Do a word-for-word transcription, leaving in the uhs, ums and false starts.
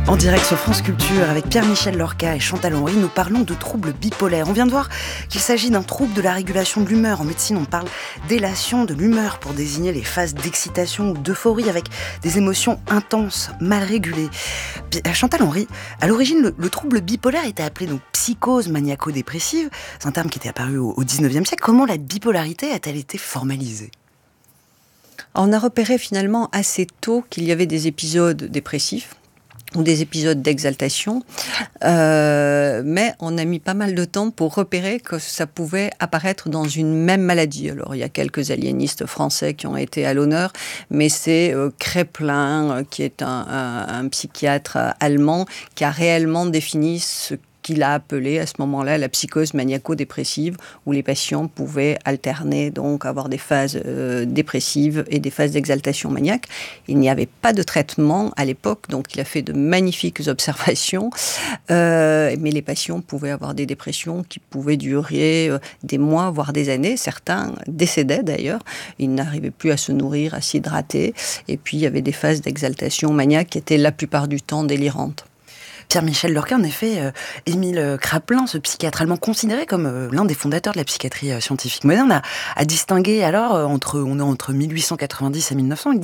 En direct sur France Culture, avec Pierre-Michel Lorca et Chantal Henry, nous parlons de troubles bipolaires. On vient de voir qu'il s'agit d'un trouble de la régulation de l'humeur. En médecine, on parle d'élation de l'humeur pour désigner les phases d'excitation ou d'euphorie avec des émotions intenses, mal régulées. Chantal Henry, à l'origine, le, le trouble bipolaire était appelé donc psychose maniaco-dépressive. C'est un terme qui était apparu au, au dix-neuvième siècle. Comment la bipolarité a-t-elle été formalisée ? On a repéré finalement assez tôt qu'il y avait des épisodes dépressifs ou des épisodes d'exaltation, euh, mais on a mis pas mal de temps pour repérer que ça pouvait apparaître dans une même maladie. Alors, il y a quelques aliénistes français qui ont été à l'honneur, mais c'est euh, Kraepelin, euh, qui est un, un, un psychiatre allemand, qui a réellement défini ce qu'il a appelé à ce moment-là la psychose maniaco-dépressive, où les patients pouvaient alterner, donc avoir des phases euh, dépressives et des phases d'exaltation maniaque. Il n'y avait pas de traitement à l'époque, donc il a fait de magnifiques observations, euh, mais les patients pouvaient avoir des dépressions qui pouvaient durer euh, des mois, voire des années. Certains décédaient d'ailleurs, ils n'arrivaient plus à se nourrir, à s'hydrater, et puis il y avait des phases d'exaltation maniaque qui étaient la plupart du temps délirantes. Pierre-Michel Lorca, en effet, euh, Émile Kraepelin, ce psychiatre allemand considéré comme euh, l'un des fondateurs de la psychiatrie euh, scientifique moderne, a, a distingué alors, euh, entre, on est entre mille huit cent quatre-vingt-dix et mille neuf cents,